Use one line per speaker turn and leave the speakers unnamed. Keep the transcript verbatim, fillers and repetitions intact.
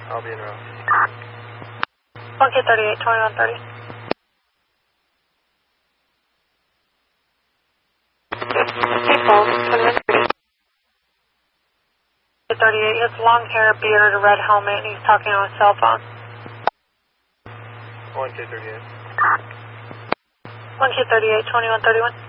I'll be in row.
one K thirty-eight, twenty-one thirty. People, twenty-one thirty. thirty-eight, he has long hair, beard, a red helmet, and he's talking on his cell phone.
one K thirty-eight.
one K thirty-eight, twenty-one thirty-one.